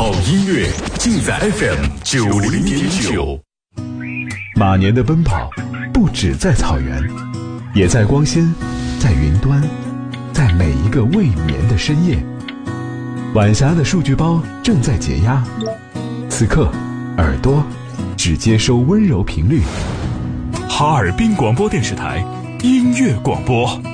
好音乐尽在 FM90.9。 马年的奔跑不只在草原，也在光纤，在云端，在每一个未眠的深夜。晚霞的数据包正在解压，此刻耳朵只接收温柔频率。 哈尔滨广播电视台音乐广播。